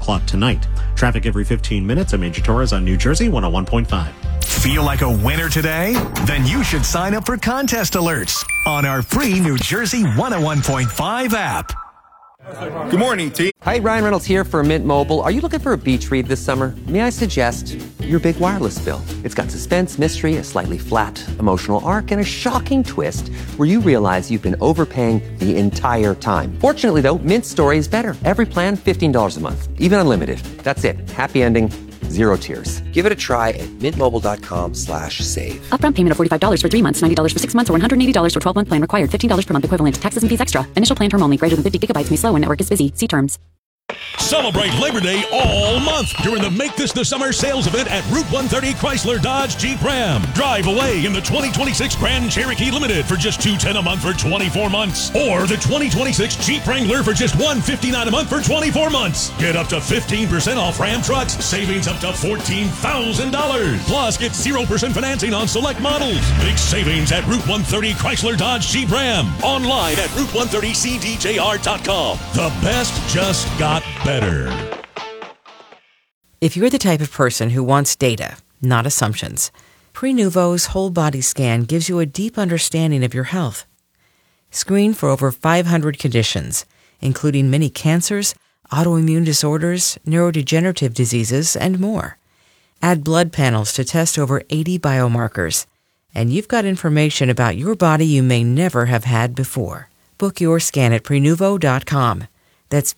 o'clock tonight. Traffic every 15 minutes at Major Torres on New Jersey 101.5. Feel like a winner today? Then you should sign up for contest alerts on our free New Jersey 101.5 app. Good morning, T. Hi, Ryan Reynolds here for Mint Mobile. Are you looking for a beach read this summer? May I suggest your big wireless bill? It's got suspense, mystery, a slightly flat emotional arc, and a shocking twist where you realize you've been overpaying the entire time. Fortunately, though, Mint's story is better. Every plan, $15 a month. Even unlimited. That's it. Happy ending. Zero tears. Give it a try at mintmobile.com/save. Upfront payment of $45 for 3 months, $90 for 6 months, or $180 for 12-month plan required. $15 per month equivalent. Taxes and fees extra. Initial plan term only. Greater than 50 gigabytes may slow when network is busy. See terms. Celebrate Labor Day all month during the Make This the Summer sales event at Route 130 Chrysler Dodge Jeep Ram. Drive away in the 2026 Grand Cherokee Limited for just $210 a month for 24 months. Or the 2026 Jeep Wrangler for just $159 a month for 24 months. Get up to 15% off Ram trucks, savings up to $14,000. Plus, get 0% financing on select models. Big savings at Route 130 Chrysler Dodge Jeep Ram. Online at Route130CDJR.com. The best just got better. If you're the type of person who wants data, not assumptions, Prenuvo's whole body scan gives you a deep understanding of your health. Screen for over 500 conditions, including many cancers, autoimmune disorders, neurodegenerative diseases, and more. Add blood panels to test over 80 biomarkers, and you've got information about your body you may never have had before. Book your scan at Prenuvo.com. That's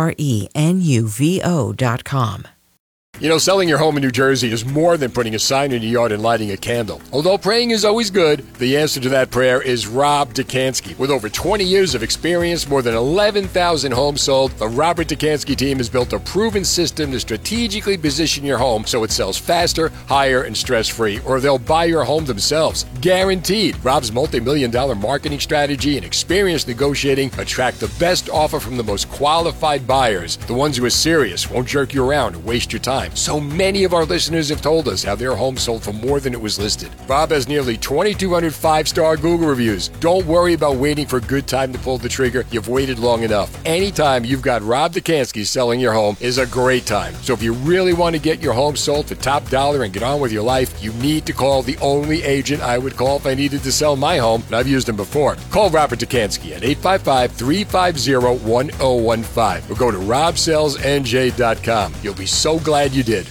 Prenuvo.com. You know, selling your home in New Jersey is more than putting a sign in your yard and lighting a candle. Although praying is always good, the answer to that prayer is Rob Dekanski. With over 20 years of experience, more than 11,000 homes sold, the Robert Dekanski team has built a proven system to strategically position your home so it sells faster, higher, and stress-free, or they'll buy your home themselves. Guaranteed. Rob's multi-million-dollar marketing strategy and experience negotiating attract the best offer from the most qualified buyers, the ones who are serious, won't jerk you around and waste your time. So many of our listeners have told us how their home sold for more than it was listed. Rob has nearly 2,200 five-star Google reviews. Don't worry about waiting for a good time to pull the trigger. You've waited long enough. Anytime you've got Rob Dekanski selling your home is a great time. So if you really want to get your home sold for top dollar and get on with your life, you need to call the only agent I would call if I needed to sell my home, and I've used him before. Call Robert Dekanski at 855-350-1015 or go to robsellsnj.com. You'll be so glad you did.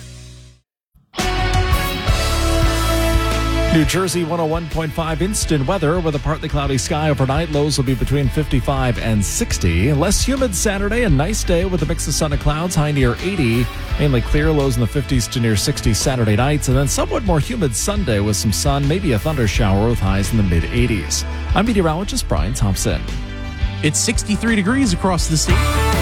New Jersey 101.5 instant weather with a partly cloudy sky overnight. Lows will be between 55 and 60. Less humid Saturday, a nice day with a mix of sun and clouds, high near 80. Mainly clear, lows in the 50s to near 60 Saturday nights. And then somewhat more humid Sunday with some sun, maybe a thunder shower with highs in the mid-80s. I'm meteorologist Brian Thompson. It's 63 degrees across the state.